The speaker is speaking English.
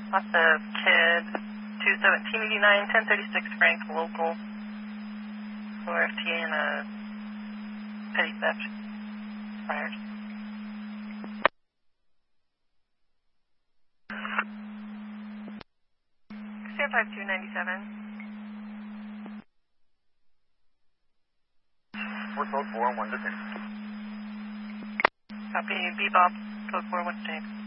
Lots of kid, 21789, 1036 Frank, local, ORFTA and a petty theft expired. Stand 5297. We're code 4 1 to 10. Copy, Bebop, code 4 1 to 10.